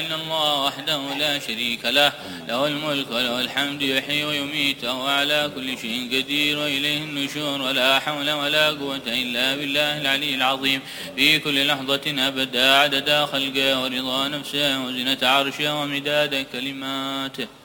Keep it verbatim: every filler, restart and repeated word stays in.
إلا الله وحده لا شريك له له الملك وله الحمد يحيي ويميت وهو على كل شيء قدير وإليه النشور ولا حول ولا قوة إلا بالله العلي العظيم في كل لحظة أبدا عدد خلقه ورضا نفسه وزنة عرشه ومداد كلماته.